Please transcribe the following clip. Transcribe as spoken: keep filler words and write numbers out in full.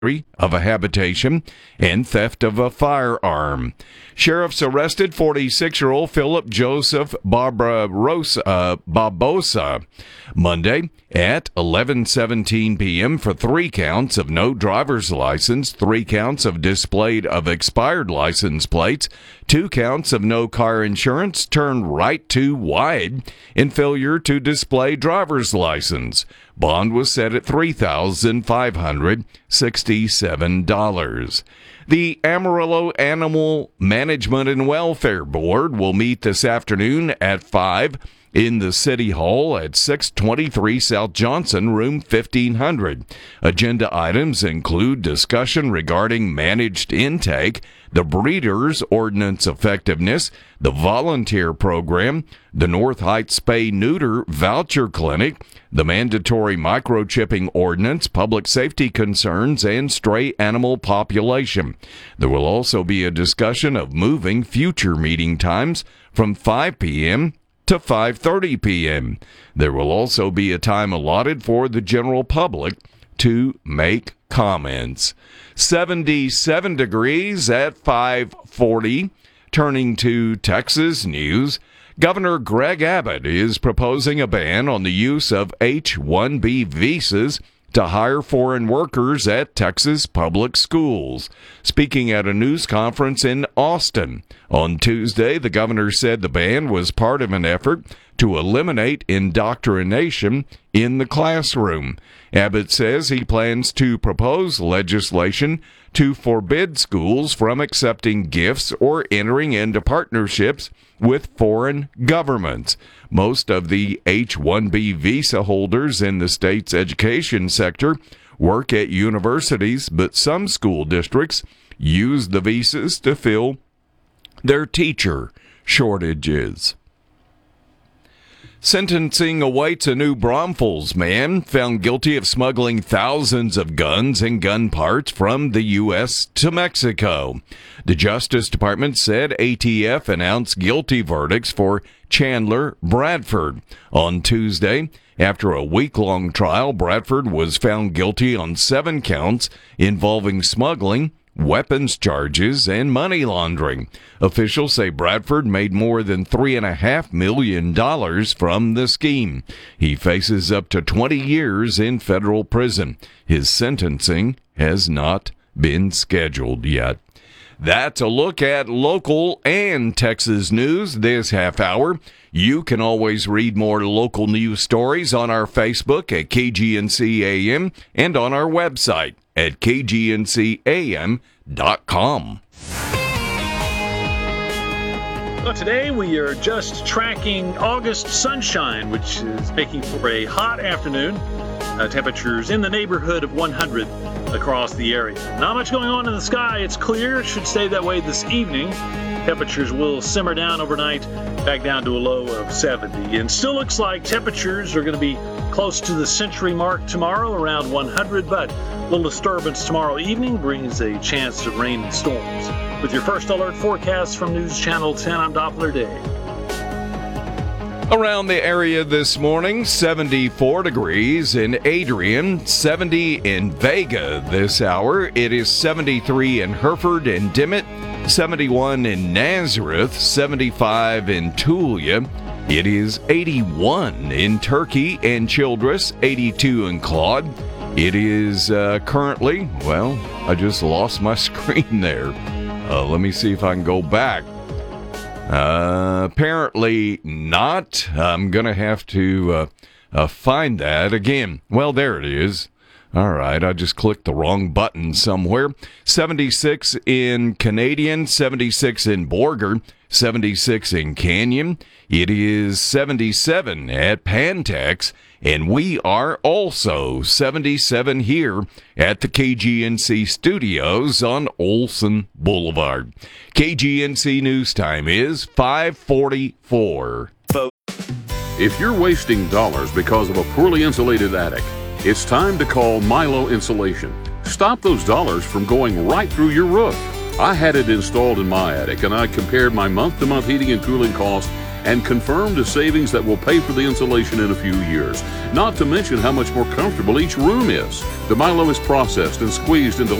of a habitation and theft of a firearm. Sheriffs arrested forty-six-year-old Philip Joseph Barbarossa, uh, Barbosa Monday at eleven seventeen p.m. for three counts of no driver's license, three counts of displayed of expired license plates, two counts of no car insurance, turned right too wide, and failure to display driver's license. Bond was set at three thousand five hundred sixty-seven dollars. The Amarillo Animal Management and Welfare Board will meet this afternoon at five in the City Hall at six twenty-three South Johnson, room fifteen hundred. Agenda items include discussion regarding managed intake, the Breeders' Ordinance effectiveness, the volunteer program, the North Heights Spay-Neuter Voucher Clinic, the mandatory microchipping ordinance, public safety concerns, and stray animal population. There will also be a discussion of moving future meeting times from five p.m. to five thirty p.m. There will also be a time allotted for the general public to make comments. seventy-seven degrees at five forty. Turning to Texas news, Governor Greg Abbott is proposing a ban on the use of H one B visas to hire foreign workers at Texas public schools. Speaking at a news conference in Austin on Tuesday, the governor said the ban was part of an effort to eliminate indoctrination in the classroom. Abbott says he plans to propose legislation to forbid schools from accepting gifts or entering into partnerships with foreign governments. Most of the H one B visa holders in the state's education sector work at universities, but some school districts use the visas to fill their teacher shortages. Sentencing awaits a new Braunfels man found guilty of smuggling thousands of guns and gun parts from the U S to Mexico. The Justice Department said A T F announced guilty verdicts for Chandler Bradford on Tuesday. After a week-long trial, Bradford was found guilty on seven counts involving smuggling, weapons charges, and money laundering. Officials say Bradford made more than three point five million dollars from the scheme. He faces up to twenty years in federal prison. His sentencing has not been scheduled yet. That's a look at local and Texas news this half hour. You can always read more local news stories on our Facebook at K G N C A M and on our website at K G N C A M dot com. Well, today we are just tracking August sunshine, which is making for a hot afternoon. Uh, temperatures in the neighborhood of one hundred across the area. Not much going on in the sky. It's clear. It should stay that way this evening. Temperatures will simmer down overnight, back down to a low of seventy. And still looks like temperatures are going to be close to the century mark tomorrow, around one hundred, but a little disturbance tomorrow evening brings a chance of rain and storms. With your first alert forecast from News Channel ten, I'm Doppler Day. Around the area this morning, seventy-four degrees in Adrian, seventy in Vega this hour. It is seventy-three in Hereford and Dimmitt, seventy-one in Nazareth, seventy-five in Tulia. It is eighty-one in Turkey and Childress, eighty-two in Claude. It is uh, currently, well, I just lost my screen there. Uh, let me see if I can go back. Uh, apparently not. I'm going to have to uh, uh, find that again. Well, there it is. All right, I just clicked the wrong button somewhere. seventy-six in Canadian, seventy-six in Borger, seventy-six in Canyon. It is seventy-seven at Pantex, and we are also seventy-seven here at the K G N C studios on Olson Boulevard. K G N C News Time is five forty-four. If you're wasting dollars because of a poorly insulated attic, it's time to call Milo Insulation. Stop those dollars from going right through your roof. I had it installed in my attic, and I compared my month-to-month heating and cooling costs, and confirmed a savings that will pay for the insulation in a few years. Not to mention how much more comfortable each room is. The Milo is processed and squeezed into